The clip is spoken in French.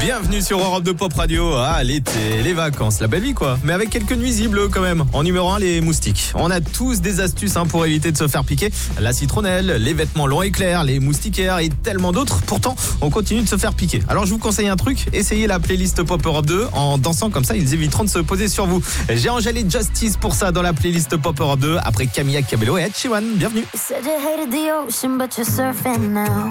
Bienvenue sur Europe 2 Pop Radio. Ah, l'été, les vacances, la belle vie quoi. Mais avec quelques nuisibles quand même. En numéro 1, les moustiques. On a tous des astuces pour éviter de se faire piquer. La citronnelle, les vêtements longs et clairs, les moustiquaires et tellement d'autres. Pourtant, on continue de se faire piquer. Alors je vous conseille un truc, essayez la playlist Pop Europe 2. En dansant comme ça, ils éviteront de se poser sur vous. J'ai Angèle et Justice pour ça dans la playlist Pop Europe 2. Après Camilla Cabello et Ed Sheeran. Bienvenue.